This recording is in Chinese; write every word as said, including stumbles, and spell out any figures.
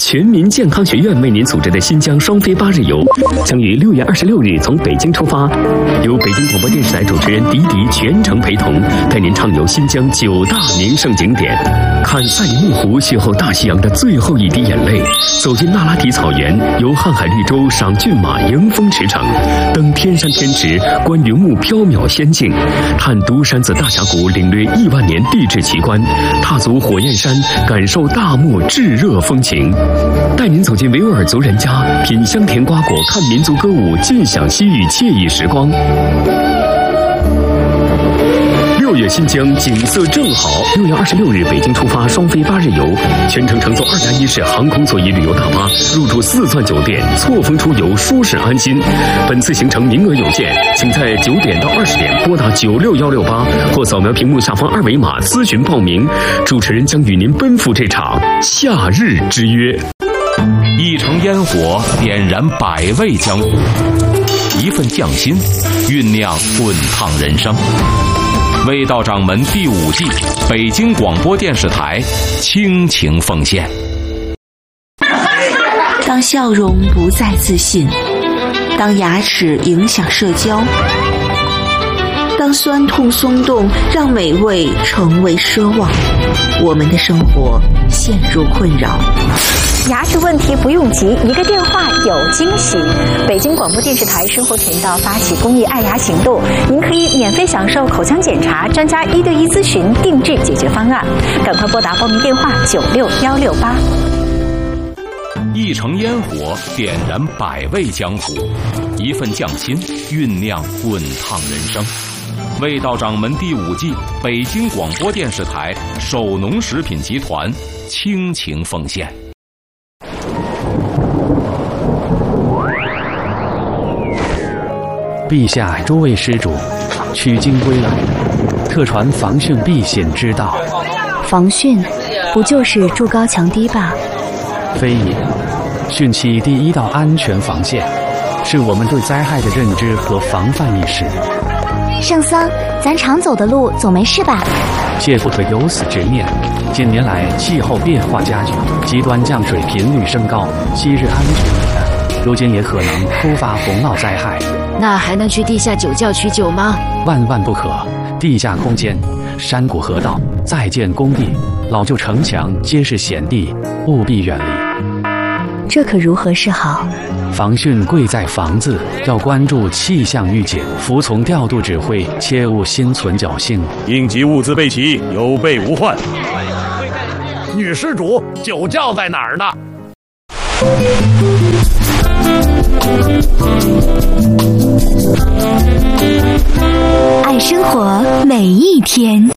全民健康学院为您组织的新疆双飞八日游，将于六月二十六日从北京出发，由北京广播电视台主持人迪迪全程陪同，带您畅游新疆九大名胜景点，看赛里木湖邂逅大西洋的最后一滴眼泪，走进那拉提草原，游瀚海绿洲，赏骏马，迎风驰骋，登天山天池，观云雾缥缈仙境，探独山子大峡谷，领略亿万年地质奇观，踏足火焰山，感受大漠炙热风情，带您走进维吾尔族人家，品香甜瓜果，看民族歌舞，尽享西域惬意时光。六月新疆景色正好，六月二十六日北京出发，双飞八日游，全程乘坐二加一式航空座椅旅游大巴，入住四钻酒店，错峰出游，舒适安心。本次行程名额有限，请在九点到二十点拨打九六幺六八或扫描屏幕下方二维码咨询报名。主持人将与您奔赴这场夏日之约。 一城烟火点燃百味江湖，一份匠心酝酿滚烫人生。味道掌门第五季，北京广播电视台倾情奉献。 当笑容不再自信，当牙齿影响社交，当酸痛松动让美味成为奢望，我们的生活陷入困扰。 牙齿问题不用急，一个电话有惊喜。北京广播电视台生活频道发起公益爱牙行动，您可以免费享受口腔检查、专家一对一咨询、定制解决方案。赶快拨打报名电话九六幺六八。 一城烟火点燃百味江湖，一份匠心酝酿滚烫人生。味道掌门第五季，北京广播电视台首农食品集团倾情奉献。 陛下诸位施主，取经归来，特传防汛避险之道。 防汛，不就是筑高墙堤坝？ 非也，汛期第一道安全防线，是我们对灾害的认知和防范意识。 圣僧，咱常走的路总没事吧？ 切不可有此执念。近年来气候变化加剧，极端降水频率升高，昔日安全的人，如今也可能突发洪涝灾害。 那还能去地下酒窖取酒吗？ 万万不可！地下空间、山谷河道、在建工地、老旧城墙皆是险地，务必远离。 这可如何是好？ 防汛贵在防字，要关注气象预警，服从调度指挥，切勿心存侥幸。 应急物资备齐，有备无患。女施主，酒窖在哪儿呢？ 爱生活每一天。